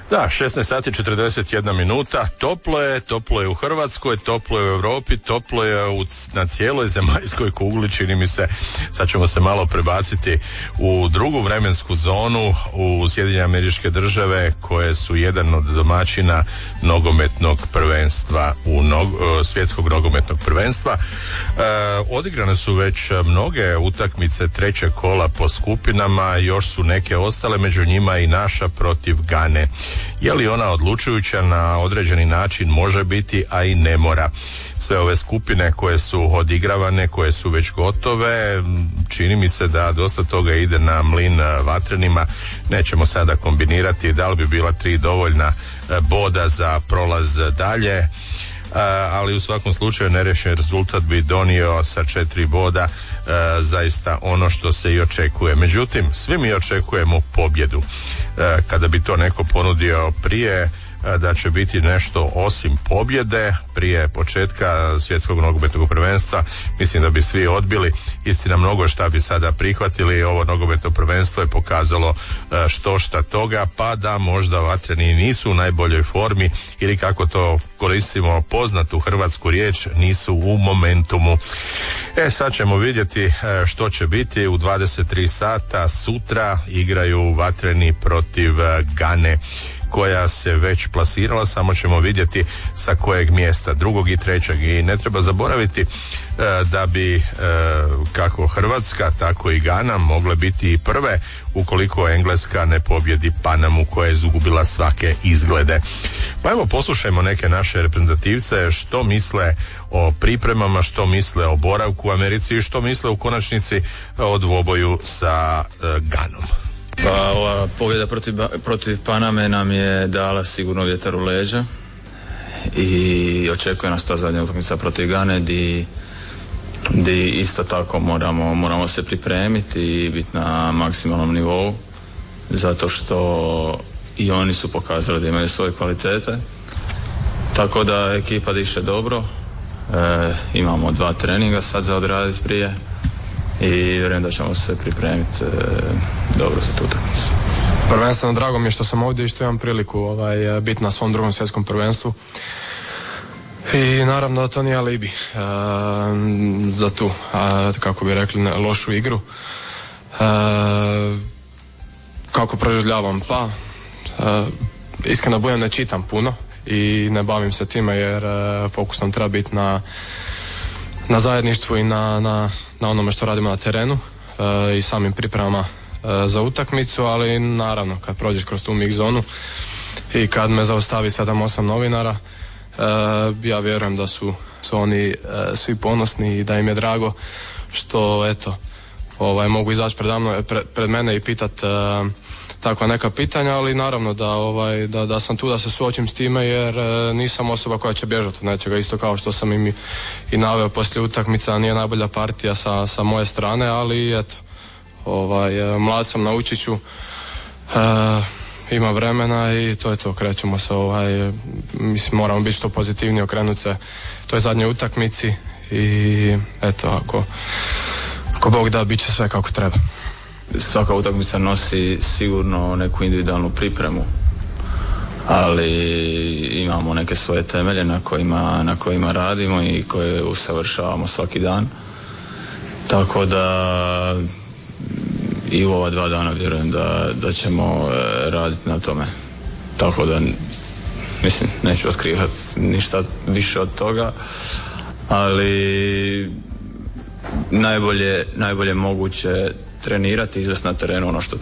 Da, 16 sati 41 minuta, toplo je u Hrvatskoj, toplo je u Europi, toplo je na cijeloj zemaljskoj kugli, čini mi se. Sad ćemo se malo prebaciti u drugu vremensku zonu, u Sjedinjene Američke Države, koje su jedan od domaćina nogometnog prvenstva, svjetskog nogometnog prvenstva. Odigrane su već mnoge utakmice trećeg kola po skupinama, još su neke ostale, među njima i naša protiv Gane. Je li ona odlučujuća? Na određeni način može biti, a i ne mora. Sve ove skupine koje su odigravane, koje su već gotove, čini mi se da dosta toga ide na mlin vatrenima. Nećemo sada kombinirati da li bi bila 3 dovoljna boda za prolaz dalje, ali u svakom slučaju nerešen rezultat bi donio sa 4 boda zaista ono što se i očekuje. Međutim, svi mi očekujemo pobjedu. Kada bi to neko ponudio prije da će biti nešto osim pobjede prije početka svjetskog nogometnog prvenstva, mislim da bi svi odbili. Istina, mnogo šta bi sada prihvatili. Ovo nogometno prvenstvo je pokazalo šta toga, pa da možda vatreni nisu u najboljoj formi ili, kako to koristimo poznatu hrvatsku riječ, nisu u momentumu. Sad ćemo vidjeti što će biti. U 23 sata sutra igraju vatreni protiv Gane, koja se već plasirala, samo ćemo vidjeti sa kojeg mjesta, 2. i 3. I ne treba zaboraviti da bi kako Hrvatska, tako i Gana mogle biti i prve ukoliko Engleska ne pobjedi Panamu, koja je izgubila svake izglede. Pa evo, poslušajmo neke naše reprezentativce što misle o pripremama, što misle o boravku u Americi i što misle u konačnici o dvoboju sa Ganom. Pa ova pobjeda protiv Paname nam je dala sigurno vjetar u leđa i očekuje nas ta zadnja utakmica protiv Gane di isto tako moramo se pripremiti i biti na maksimalnom nivou, zato što i oni su pokazali da imaju svoje kvalitete, tako da ekipa diše dobro. Imamo 2 treninga sad za odraditi prije i vjerujem da ćemo se pripremiti dobro za tu utakmicu. Prvenstveno drago mi je što sam ovdje i što imam priliku biti na svom 2. svjetskom prvenstvu. I naravno da to nije alibi za tu, kako bi rekli, lošu igru. Kako proživljavam? Pa iskreno budem, ne čitam puno i ne bavim se time, jer fokus nam treba biti na zajedništvu i na onome što radimo na terenu i samim pripremama za utakmicu, ali naravno kad prođeš kroz tu mix zonu i kad me zaustavi 7-8 novinara, ja vjerujem da su oni svi ponosni i da im je drago što eto mogu izaći pred mene i pitat takva neka pitanja, ali naravno da sam tu da se suočim s time, jer nisam osoba koja će bježati od nečega, isto kao što sam im i naveo poslije utakmica, nije najbolja partija sa moje strane, ali eto, mlad sam, naučit ću, ima vremena i to je to, krećemo se, mislim, moramo biti što pozitivniji, okrenuti se toj zadnjoj utakmici i eto, ako Bog da, bit će sve kako treba. Svaka utakmica nosi sigurno neku individualnu pripremu, ali imamo neke svoje temelje na kojima radimo i koje usavršavamo svaki dan, tako da i u ova 2 dana vjerujem da ćemo raditi na tome, tako da mislim, neću otkrivati ništa više od toga, ali najbolje moguće trenirati, izvesti na terenu ono što